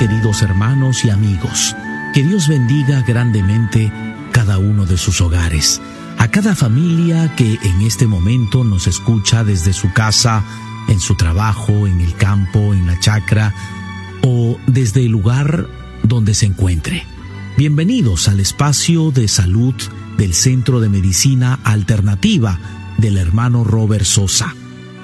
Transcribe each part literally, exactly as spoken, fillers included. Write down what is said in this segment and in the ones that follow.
queridos hermanos y amigos. Que Dios bendiga grandemente cada uno de sus hogares. A cada familia que en este momento nos escucha desde su casa, en su trabajo, en el campo, en la chacra o desde el lugar donde se encuentre. Bienvenidos al espacio de salud del Centro de Medicina Alternativa del hermano Robert Sosa.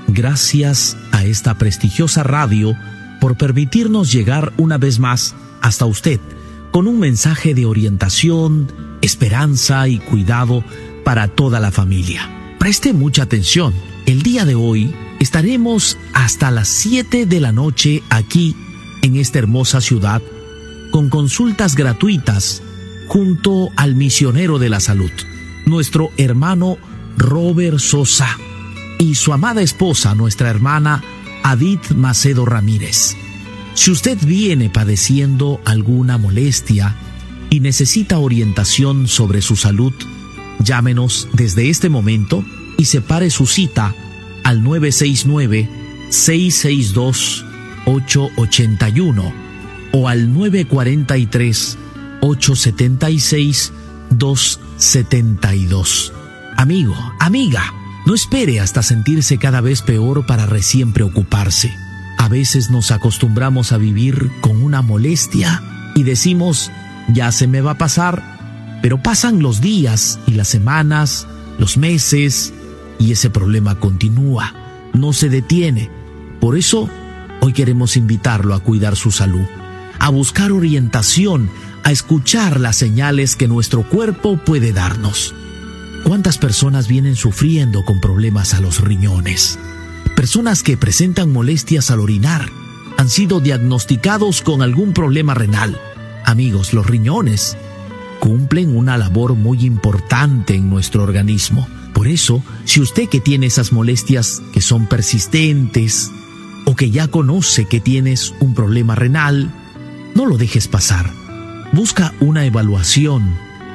Gracias a esta prestigiosa radio por permitirnos llegar una vez más hasta usted con un mensaje de orientación, esperanza y cuidado para toda la familia. Preste mucha atención. El día de hoy estaremos hasta las siete de la noche aquí en esta hermosa ciudad con consultas gratuitas junto al misionero de la salud, nuestro hermano Robert Sosa, y su amada esposa, nuestra hermana Adith Macedo Ramírez. Si usted viene padeciendo alguna molestia y necesita orientación sobre su salud, llámenos desde este momento y separe su cita al nueve seis nueve, seis seis dos, ocho ocho uno o al nueve cuatro tres, ocho siete seis, dos siete dos. Amigo, amiga, no espere hasta sentirse cada vez peor para recién preocuparse. A veces nos acostumbramos a vivir con una molestia y decimos, ya se me va a pasar, pero pasan los días y las semanas, los meses, y ese problema continúa, no se detiene. Por eso, hoy queremos invitarlo a cuidar su salud, a buscar orientación, a escuchar las señales que nuestro cuerpo puede darnos. ¿Cuántas personas vienen sufriendo con problemas a los riñones? Personas que presentan molestias al orinar, han sido diagnosticados con algún problema renal. Amigos, los riñones cumplen una labor muy importante en nuestro organismo. Por eso, si usted que tiene esas molestias que son persistentes o que ya conoce que tienes un problema renal, no lo dejes pasar. Busca una evaluación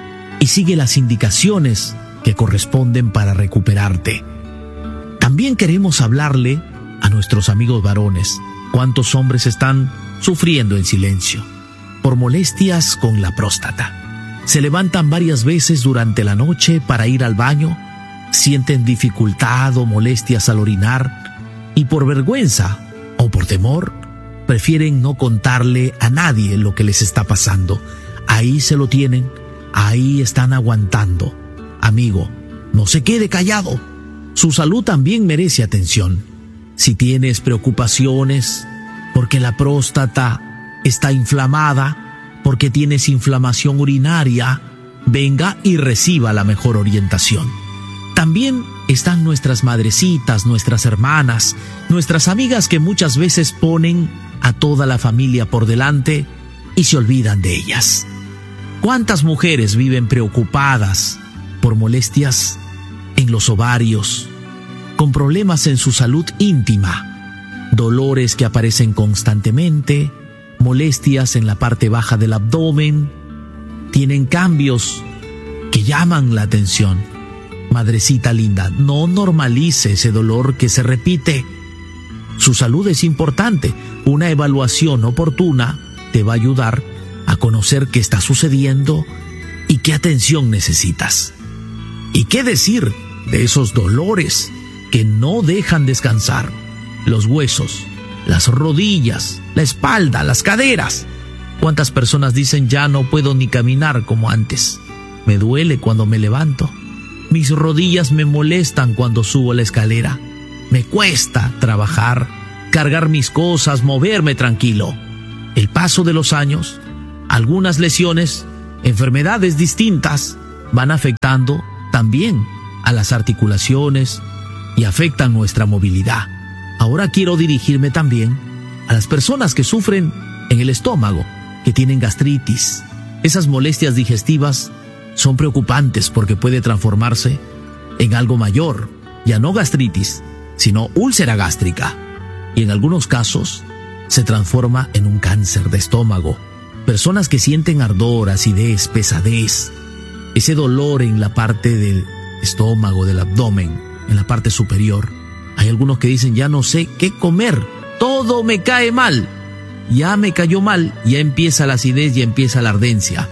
y sigue las indicaciones que corresponden para recuperarte. También queremos hablarle a nuestros amigos varones. ¿Cuántos hombres están sufriendo en silencio por molestias con la próstata? Se levantan varias veces durante la noche para ir al baño, sienten dificultad o molestias al orinar y por vergüenza o por temor prefieren no contarle a nadie lo que les está pasando. Ahí se lo tienen, ahí están aguantando. Amigo, no se quede callado. Su salud también merece atención. Si tienes preocupaciones porque la próstata está inflamada, porque tienes inflamación urinaria, venga y reciba la mejor orientación. También están nuestras madrecitas, nuestras hermanas, nuestras amigas que muchas veces ponen a toda la familia por delante y se olvidan de ellas. ¿Cuántas mujeres viven preocupadas por molestias en los ovarios, con problemas en su salud íntima, dolores que aparecen constantemente, molestias en la parte baja del abdomen, tienen cambios que llaman la atención? Madrecita linda, no normalice ese dolor que se repite. Su salud es importante. Una evaluación oportuna te va a ayudar a conocer qué está sucediendo y qué atención necesitas. ¿Y qué decir de esos dolores que no dejan descansar? Los huesos, las rodillas, la espalda, las caderas. ¿Cuántas personas dicen ya no puedo ni caminar como antes? Me duele cuando me levanto. Mis rodillas me molestan cuando subo la escalera. Me cuesta trabajar, cargar mis cosas, moverme tranquilo. El paso de los años, algunas lesiones, enfermedades distintas van afectando también a las articulaciones y afectan nuestra movilidad. Ahora quiero dirigirme también a las personas que sufren en el estómago, que tienen gastritis. Esas molestias digestivas son preocupantes porque puede transformarse en algo mayor, ya no gastritis, sino úlcera gástrica. Y en algunos casos se transforma en un cáncer de estómago. Personas que sienten ardor, acidez, pesadez, ese dolor en la parte del estómago, del abdomen, en la parte superior. Hay algunos que dicen, ya no sé qué comer, todo me cae mal. ya me cayó mal, ya empieza la acidez, ya empieza la ardencia.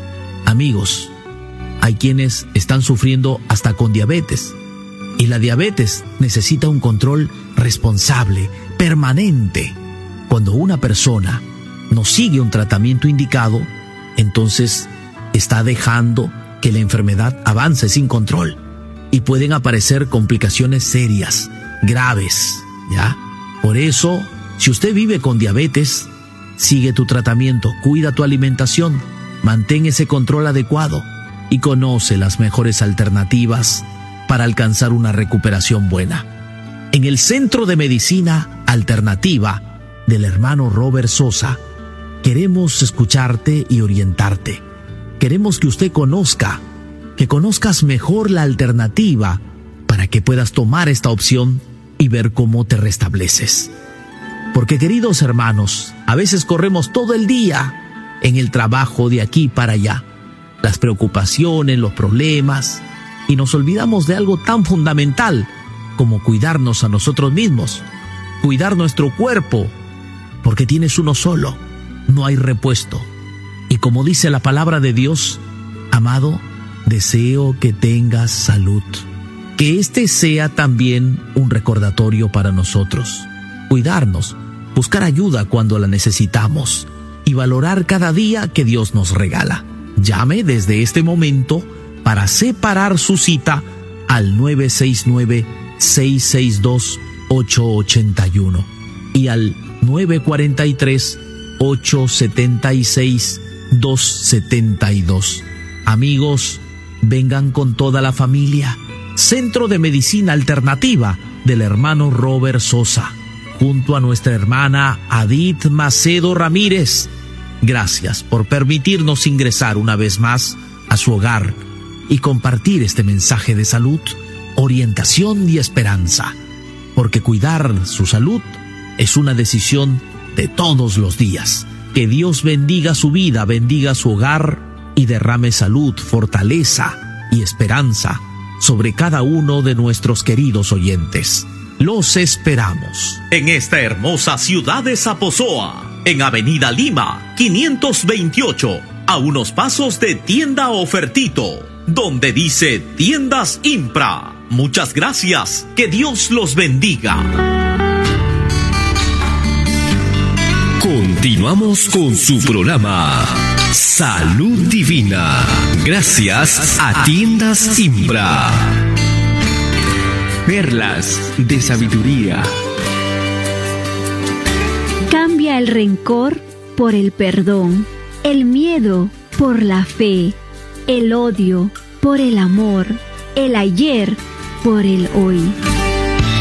Amigos, hay quienes están sufriendo hasta con diabetes. Y la diabetes necesita un control responsable, permanente. Cuando una persona no sigue un tratamiento indicado, entonces está dejando que la enfermedad avance sin control. Y pueden aparecer complicaciones serias, graves, ¿ya? Por eso, si usted vive con diabetes, sigue tu tratamiento, cuida tu alimentación, mantén ese control adecuado y conoce las mejores alternativas para alcanzar una recuperación buena. En el Centro de Medicina Alternativa del hermano Robert Sosa, queremos escucharte y orientarte. Queremos que usted conozca, que conozcas mejor la alternativa para que puedas tomar esta opción y ver cómo te restableces. Porque, queridos hermanos, a veces corremos todo el día en el trabajo de aquí para allá, las preocupaciones, los problemas, y nos olvidamos de algo tan fundamental como cuidarnos a nosotros mismos, cuidar nuestro cuerpo, porque tienes uno solo, no hay repuesto. Y como dice la palabra de Dios, amado, deseo que tengas salud. Que este sea también un recordatorio para nosotros. Cuidarnos, buscar ayuda cuando la necesitamos y valorar cada día que Dios nos regala. Llame desde este momento para separar su cita al nueve seis nueve, seis seis dos, ocho ocho uno y al nueve cuatro tres, ocho siete seis, dos siete dos. Amigos, vengan con toda la familia. Centro de Medicina Alternativa del hermano Robert Sosa, junto a nuestra hermana Adith Macedo Ramírez. Gracias por permitirnos ingresar una vez más a su hogar y compartir este mensaje de salud, orientación y esperanza, porque cuidar su salud es una decisión de todos los días. Que Dios bendiga su vida, bendiga su hogar y derrame salud, fortaleza y esperanza sobre cada uno de nuestros queridos oyentes. Los esperamos en esta hermosa ciudad de Zaposoa, en Avenida Lima, quinientos veintiocho, a unos pasos de Tienda Ofertito, donde dice Tiendas Impra. Muchas gracias, que Dios los bendiga. Continuamos con su programa Salud Divina, gracias a Tiendas Impra. Perlas de sabiduría. Cambia el rencor por el perdón, el miedo por la fe, el odio por el amor, el ayer por el hoy.